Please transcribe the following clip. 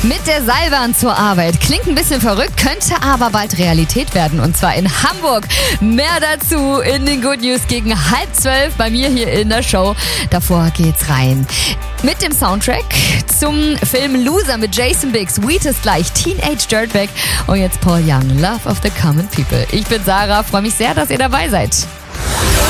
Mit der Seilbahn zur Arbeit. Klingt ein bisschen verrückt, könnte aber bald Realität werden. Und zwar in Hamburg. Mehr dazu in den Good News gegen 11:30 bei mir hier in der Show. Davor geht's rein mit dem Soundtrack zum Film Loser mit Jason Biggs, Wheat ist gleich, Teenage Dirtbag und jetzt Paul Young, Love of the Common People. Ich bin Sarah, freue mich sehr, dass ihr dabei seid.